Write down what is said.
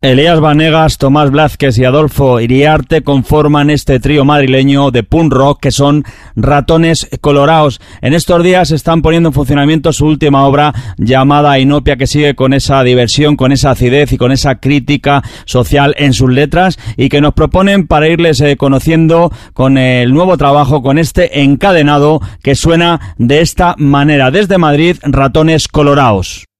Elías Vanegas, Tomás Blázquez y Adolfo Iriarte conforman este trío madrileño de punk rock que son Ratones Colorados. En estos días están poniendo en funcionamiento su última obra llamada Inopia, que sigue con esa diversión, con esa acidez y con esa crítica social en sus letras, y que nos proponen para irles conociendo con el nuevo trabajo, con este Encadenado, que suena de esta manera. Desde Madrid, Ratones Colorados.